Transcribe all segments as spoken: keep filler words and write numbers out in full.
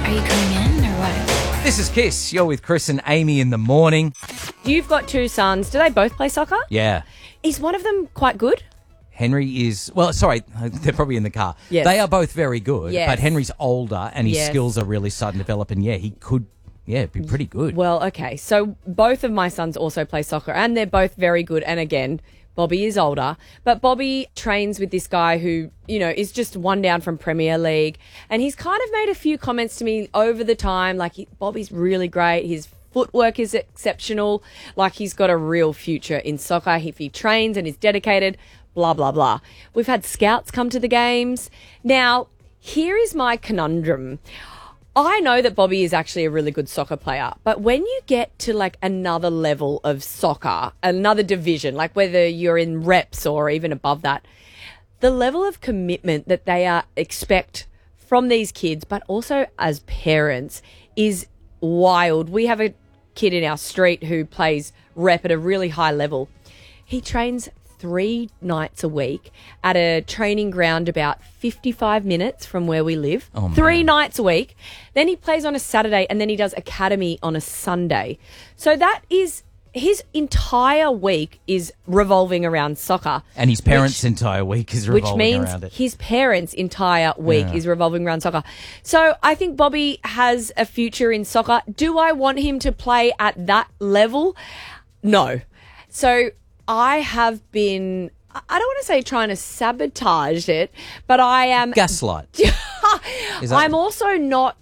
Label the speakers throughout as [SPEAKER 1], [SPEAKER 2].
[SPEAKER 1] Are you coming in or what?
[SPEAKER 2] This is Kiss. You're with Chris and Amy in the morning.
[SPEAKER 3] You've got two sons. Do they both play soccer?
[SPEAKER 2] Yeah.
[SPEAKER 3] Is one of them quite good?
[SPEAKER 2] Henry is, well, sorry, they're probably in the car.
[SPEAKER 3] Yes.
[SPEAKER 2] They are both very good,
[SPEAKER 3] Yes.
[SPEAKER 2] but Henry's older and his
[SPEAKER 3] Yes.
[SPEAKER 2] skills are really starting to develop. And yeah, he could, yeah, be pretty good.
[SPEAKER 3] Well, okay. So both of my sons also play soccer and they're both very good. And again, Bobby is older, but Bobby trains with this guy who, you know, is just one down from Premier League. And he's kind of made a few comments to me over the time, like he, Bobby's really great. His footwork is exceptional. Like he's got a real future in soccer if he trains and is dedicated, blah, blah, blah. We've had scouts come to the games. Now, here is my conundrum. I know that Bobby is actually a really good soccer player, but when you get to like another level of soccer, another division, like whether you're in reps or even above that, the level of commitment that they are expect from these kids, but also as parents, is wild. We have a kid in our street who plays rep at a really high level. He trains three nights a week at a training ground about fifty-five minutes from where we live.
[SPEAKER 2] Oh, man.
[SPEAKER 3] Three nights a week. Then he plays on a Saturday and then he does academy on a Sunday. So that is, his entire week is revolving around soccer.
[SPEAKER 2] And his parents'
[SPEAKER 3] which,
[SPEAKER 2] entire week is
[SPEAKER 3] which
[SPEAKER 2] revolving
[SPEAKER 3] means
[SPEAKER 2] around it.
[SPEAKER 3] his parents' entire week
[SPEAKER 2] Yeah.
[SPEAKER 3] is revolving around soccer. So I think Bobby has a future in soccer. Do I want him to play at that level? No. So I have been, I don't want to say trying to sabotage it, but I am.
[SPEAKER 2] Gaslight. Is that-
[SPEAKER 3] I'm also not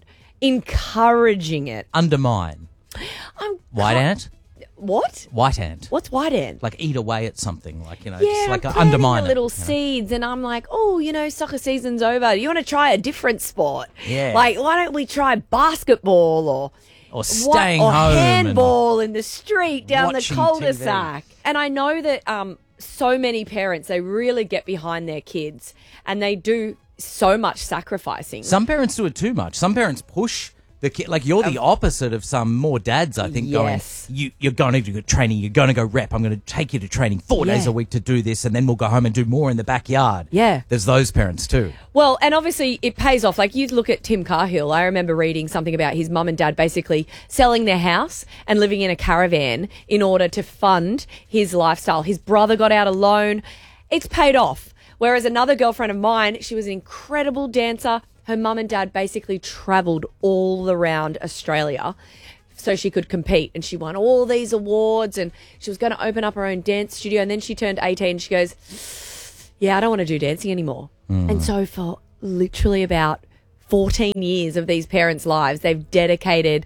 [SPEAKER 3] encouraging it.
[SPEAKER 2] Undermine.
[SPEAKER 3] I'm
[SPEAKER 2] White ant?
[SPEAKER 3] What?
[SPEAKER 2] White ant.
[SPEAKER 3] What's white ant?
[SPEAKER 2] Like eat away at something, like, you know,
[SPEAKER 3] Yeah,
[SPEAKER 2] just like
[SPEAKER 3] I'm
[SPEAKER 2] a
[SPEAKER 3] planting
[SPEAKER 2] undermine
[SPEAKER 3] the
[SPEAKER 2] it,
[SPEAKER 3] little
[SPEAKER 2] you know.
[SPEAKER 3] seeds, and I'm like, oh, you know, soccer season's over. You want to try a different sport?
[SPEAKER 2] Yeah.
[SPEAKER 3] Like, why don't we try basketball or
[SPEAKER 2] Or staying
[SPEAKER 3] or
[SPEAKER 2] home and
[SPEAKER 3] handball in the street down the
[SPEAKER 2] watching
[SPEAKER 3] cul-de-sac? And I know that um, so many parents, they really get behind their kids, and they do so much sacrificing.
[SPEAKER 2] Some parents do it too much. Some parents push the kid. Like you're the opposite of some more dads, I think,
[SPEAKER 3] Yes.
[SPEAKER 2] going, you, you're going to do training, you're going to go rep, I'm going to take you to training four
[SPEAKER 3] Yeah.
[SPEAKER 2] days a week to do this, and then we'll go home and do more in the backyard.
[SPEAKER 3] Yeah.
[SPEAKER 2] There's those parents too.
[SPEAKER 3] Well, and obviously it pays off. Like you look at Tim Cahill. I remember reading something about his mum and dad basically selling their house and living in a caravan in order to fund his lifestyle. His brother got out a loan. It's paid off. Whereas another girlfriend of mine, she was an incredible dancer. Her mum and dad basically travelled all around Australia so she could compete, and she won all these awards, and she was going to open up her own dance studio, and then she turned eighteen and she goes, yeah, I don't want to do dancing anymore.
[SPEAKER 2] Mm.
[SPEAKER 3] And so for literally about fourteen years of these parents' lives, they've dedicated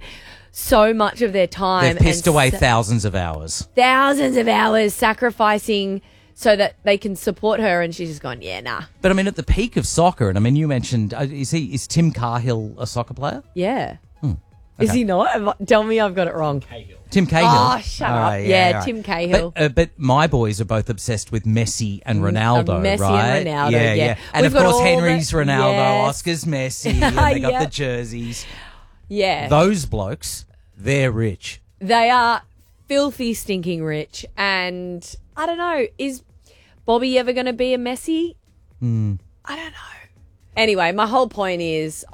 [SPEAKER 3] so much of their time.
[SPEAKER 2] They've pissed
[SPEAKER 3] and
[SPEAKER 2] away
[SPEAKER 3] sa-
[SPEAKER 2] thousands of hours.
[SPEAKER 3] thousands of hours sacrificing so that they can support her, and she's just gone, yeah, nah.
[SPEAKER 2] But I mean, at the peak of soccer, and I mean, you mentioned, uh, is he is Tim Cahill a soccer player?
[SPEAKER 3] Yeah.
[SPEAKER 2] Hmm.
[SPEAKER 3] Is
[SPEAKER 2] Okay.
[SPEAKER 3] he not? Have I- Tell me I've got it wrong.
[SPEAKER 2] Tim Cahill.
[SPEAKER 3] Oh, shut
[SPEAKER 2] All
[SPEAKER 3] up.
[SPEAKER 2] right,
[SPEAKER 3] Yeah,
[SPEAKER 2] all
[SPEAKER 3] Tim Cahill.
[SPEAKER 2] But, uh, but my boys are both obsessed with Messi and Ronaldo,
[SPEAKER 3] Uh, Messi and
[SPEAKER 2] right?
[SPEAKER 3] Ronaldo,
[SPEAKER 2] yeah,
[SPEAKER 3] yeah.
[SPEAKER 2] And
[SPEAKER 3] We've
[SPEAKER 2] of
[SPEAKER 3] got
[SPEAKER 2] course,
[SPEAKER 3] all
[SPEAKER 2] Henry's
[SPEAKER 3] the-
[SPEAKER 2] Ronaldo,
[SPEAKER 3] Yes.
[SPEAKER 2] Oscar's Messi, and they got
[SPEAKER 3] Yeah.
[SPEAKER 2] the jerseys.
[SPEAKER 3] Yeah.
[SPEAKER 2] Those blokes, they're rich.
[SPEAKER 3] They are filthy, stinking rich. And I don't know, is Bobby ever going to be a Messi?
[SPEAKER 2] Hmm.
[SPEAKER 3] I don't know. Anyway, my whole point is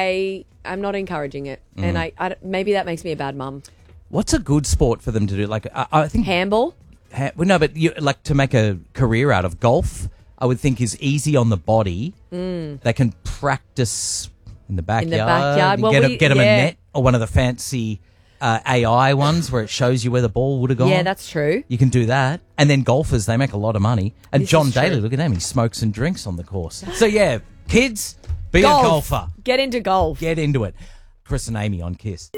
[SPEAKER 3] I am not encouraging it.
[SPEAKER 2] Mm.
[SPEAKER 3] And I, I maybe that makes me a bad mum.
[SPEAKER 2] What's a good sport for them to do? Like, I, I think
[SPEAKER 3] Handball?
[SPEAKER 2] Ha- well, no, but you, like to make a career out of golf, I would think is easy on the body. Mm. They can practice in the backyard.
[SPEAKER 3] backyard.
[SPEAKER 2] You
[SPEAKER 3] Well,
[SPEAKER 2] get,
[SPEAKER 3] we-
[SPEAKER 2] a, get them
[SPEAKER 3] yeah.
[SPEAKER 2] a net or one of the fancy uh, A I ones where it shows you where the ball would have gone.
[SPEAKER 3] Yeah, that's true.
[SPEAKER 2] You can do that. And then golfers, they make a lot of money. And
[SPEAKER 3] This
[SPEAKER 2] John
[SPEAKER 3] is true.
[SPEAKER 2] Daly, look at him, he smokes and drinks on the course. So yeah, kids, be
[SPEAKER 3] Golf.
[SPEAKER 2] a golfer.
[SPEAKER 3] Get into golf.
[SPEAKER 2] Get into it. Chris and Amy on Kiss.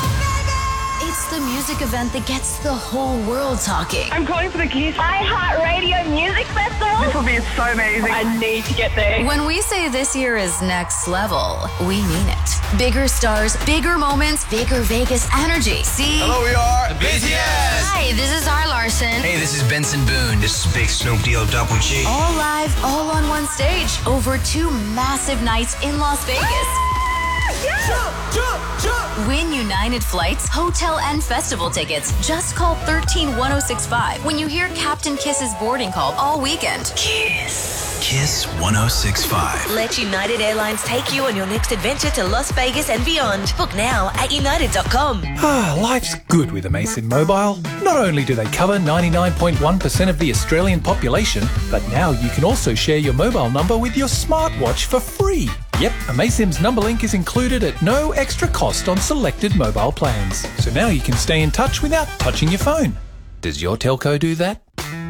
[SPEAKER 1] It's the music event that gets the whole world talking.
[SPEAKER 4] I'm calling for the Kiss.
[SPEAKER 5] iHeartRadio Music Festival.
[SPEAKER 4] This will be so amazing. I need to get there.
[SPEAKER 1] When we say this year is next level, we mean it. Bigger stars, bigger moments, bigger Vegas energy. See?
[SPEAKER 6] Hello, we are the busiest.
[SPEAKER 1] Hi, this is R. Larson.
[SPEAKER 6] Hey, this is Benson Boone. This is Big Snoop Deal Double G.
[SPEAKER 1] All live, all on one stage, over two massive nights in Las Vegas.
[SPEAKER 6] Jump, jump, jump.
[SPEAKER 1] Win United Flights, hotel, and festival tickets. Just call one three one oh six five when you hear Captain Kiss's boarding call all weekend. Kiss.
[SPEAKER 6] Kiss one oh six point five.
[SPEAKER 7] Let United Airlines take you on your next adventure to Las Vegas and beyond. Book now at united dot com.
[SPEAKER 8] Ah, life's good with Amaysim Mobile. Not only do they cover ninety-nine point one percent of the Australian population, but now you can also share your mobile number with your smartwatch for free. Yep, Amaysim's number link is included at no extra cost on selected mobile plans. So now you can stay in touch without touching your phone. Does your telco do that?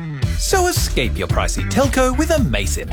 [SPEAKER 8] So escape your pricey telco with Amaysim.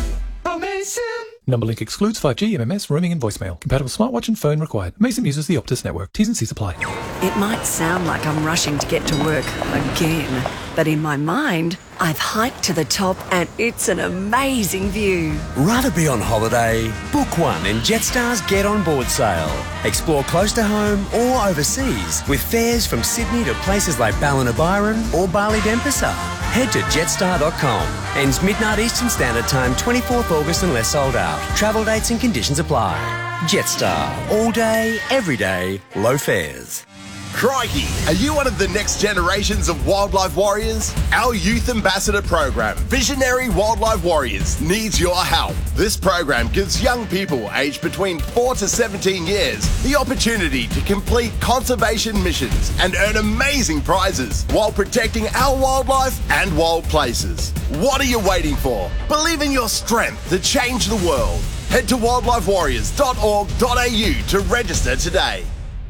[SPEAKER 8] Amaysim! Number link excludes five G, M M S, roaming and voicemail. Compatible smartwatch and phone required. Amaysim uses the Optus network. T's and C's apply.
[SPEAKER 9] It might sound like I'm rushing to get to work again, but in my mind, I've hiked to the top and it's an amazing view.
[SPEAKER 10] Rather be on holiday? Book one in Jetstar's Get On Board sale. Explore close to home or overseas with fares from Sydney to places like Ballina-Byron or Bali Denpasar. Head to jetstar dot com. Ends midnight Eastern Standard Time, twenty-fourth August unless sold out. Travel dates and conditions apply. Jetstar. All day, every day, low fares.
[SPEAKER 11] Crikey, are you one of the next generations of wildlife warriors? Our youth ambassador program, Visionary Wildlife Warriors, needs your help. This program gives young people aged between four to seventeen years the opportunity to complete conservation missions and earn amazing prizes while protecting our wildlife and wild places. What are you waiting for? Believe in your strength to change the world. Head to wildlife warriors dot org dot a u to register today.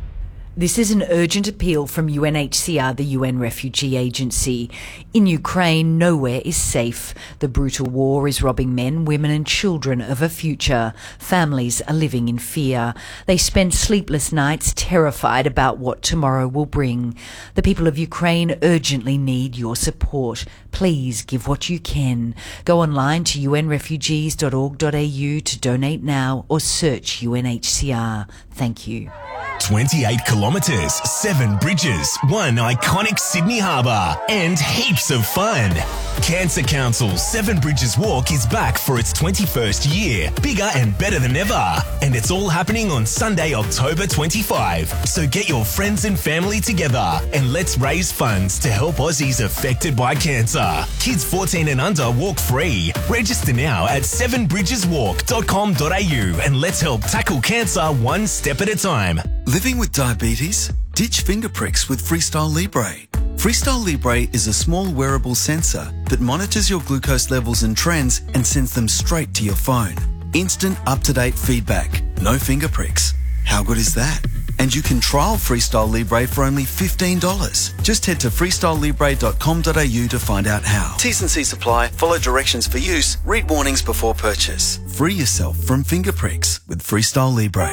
[SPEAKER 12] This is an urgent appeal from U N H C R, the U N Refugee Agency. In Ukraine, nowhere is safe. The brutal war is robbing men, women and children of a future. Families are living in fear. They spend sleepless nights terrified about what tomorrow will bring. The people of Ukraine urgently need your support. Please give what you can. Go online to u n refugees dot org dot a u to donate now or search U N H C R. Thank you.
[SPEAKER 13] twenty-eight kilometres, seven bridges, one iconic Sydney Harbour, and heaps of fun. Cancer Council's Seven Bridges Walk is back for its twenty-first year, bigger and better than ever. And it's all happening on Sunday, October twenty-fifth. So get your friends and family together and let's raise funds to help Aussies affected by cancer. Kids fourteen and under walk free. Register now at seven bridges walk dot com dot a u and let's help tackle cancer one step at a time.
[SPEAKER 14] Living with diabetes? Ditch finger pricks with Freestyle Libre. Freestyle Libre is a small wearable sensor that monitors your glucose levels and trends and sends them straight to your phone. Instant up-to-date feedback. No finger pricks. How good is that? And you can trial Freestyle Libre for only fifteen dollars. Just head to freestyle libre dot com dot a u to find out how. T's and C's apply. Follow directions for use. Read warnings before purchase. Free yourself from finger pricks with Freestyle Libre.